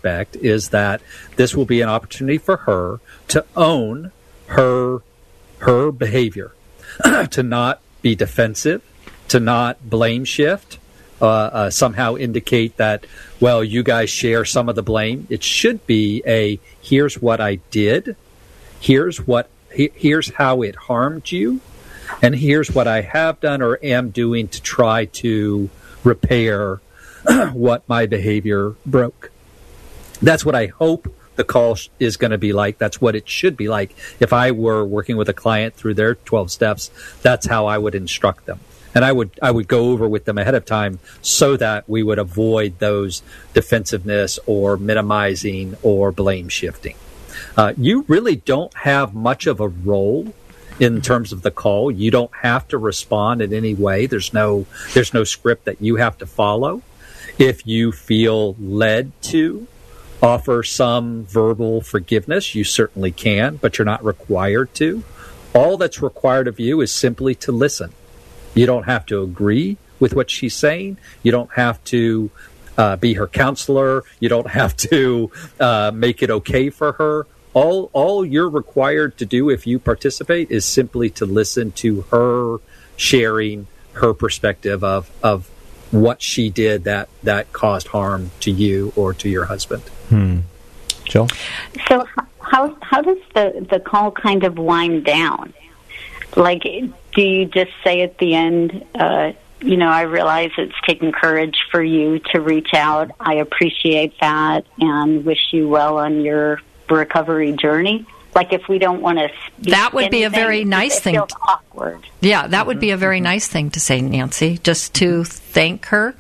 aspect is that this will be an opportunity for her to own her behavior, to not be defensive, to not blame shift, somehow indicate that, well, you guys share some of the blame. It should be here's what I did, here's how it harmed you, and here's what I have done or am doing to try to repair what my behavior broke. That's what I hope the call is going to be like. That's what it should be like. If I were working with a client through their 12 steps, that's how I would instruct them. And I would go over with them ahead of time so that we would avoid those defensiveness or minimizing or blame shifting. You really don't have much of a role in terms of the call. You don't have to respond in any way. There's no script that you have to follow. If you feel led to offer some verbal forgiveness, you certainly can, but you're not required to. All that's required of you is simply to listen. You don't have to agree with what she's saying. You don't have to be her counselor. You don't have to make it okay for her. All you're required to do if you participate is simply to listen to her sharing her perspective of what she did that caused harm to you or to your husband. Jill? So how does the call kind of wind down? Like, do you just say at the end, I realize it's taken courage for you to reach out. I appreciate that and wish you well on your recovery journey? Like, if we don't want to speak that would be a very nice thing. It feels awkward. Yeah, that would be a very nice thing to say, Nancy, just to thank her.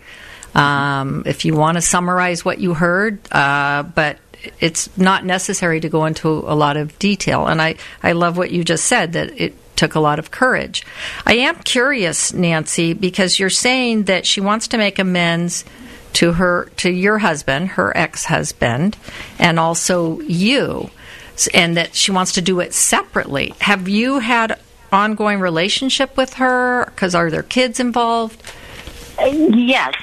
If you want to summarize what you heard, but it's not necessary to go into a lot of detail. And I love what you just said, that it took a lot of courage. I am curious, Nancy, because you're saying that she wants to make amends to your husband, her ex-husband, and also you, and that she wants to do it separately. Have you had ongoing relationship with her? Because are there kids involved? Yes.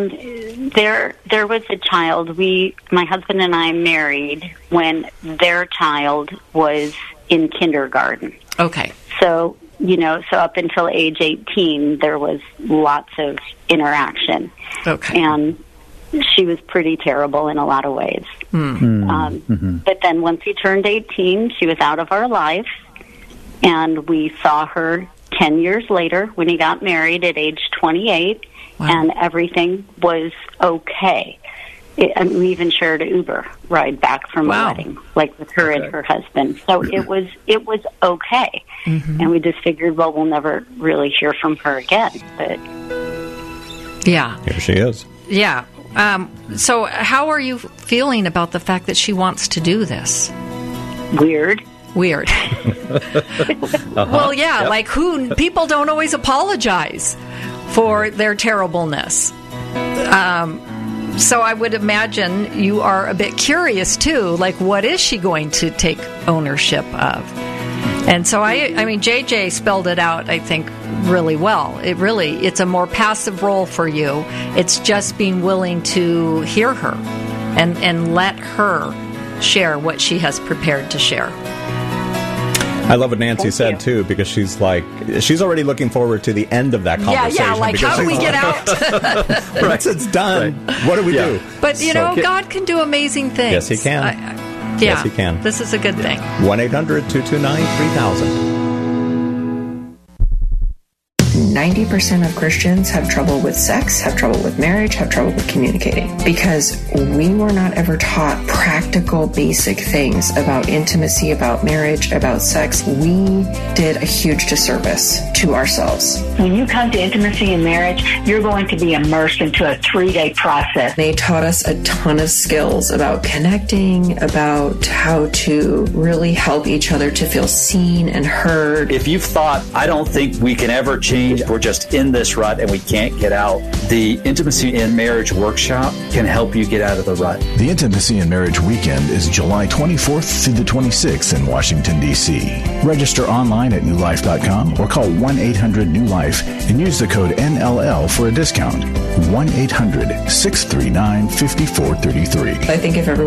There was a child. My husband and I married when their child was in kindergarten. Okay. So up until age 18, there was lots of interaction. Okay. And she was pretty terrible in a lot of ways. But then once he turned 18, she was out of our life, and we saw her 10 years later when he got married at age 28, and everything was okay. And we even shared an Uber ride back from a wedding, like with her and her husband. So it was okay. And we just figured, well, we'll never really hear from her again. But yeah, here she is. Yeah. So how are you feeling about the fact that she wants to do this? Weird. Well, yeah, like people don't always apologize for their terribleness. So I would imagine you are a bit curious, too. Like, what is she going to take ownership of? And so, I mean, JJ spelled it out, I think, really well. It's a more passive role for you. It's just being willing to hear her and let her share what she has prepared to share. I love what Nancy said, too, because she's already looking forward to the end of that conversation. Yeah, like, how do we get out? Once it's done, what do we do? But, God can do amazing things. Yes, he can. Yes, he can. This is a good thing. 1-800-229-3000. 90% of Christians have trouble with sex, have trouble with marriage, have trouble with communicating, because we were not ever taught practical, basic things about intimacy, about marriage, about sex. We did a huge disservice to ourselves. When you come to intimacy and marriage, you're going to be immersed into a 3-day process. They taught us a ton of skills about connecting, about how to really help each other to feel seen and heard. If you've thought, I don't think we can ever change, we're just in this rut and we can't get out, the Intimacy in Marriage Workshop can help you get out of the rut. The Intimacy in Marriage Weekend is July 24th through the 26th in Washington, D.C. Register online at newlife.com or call 1-800-NEW-LIFE and use the code NLL for a discount. 1-800-639-5433. I think if everyone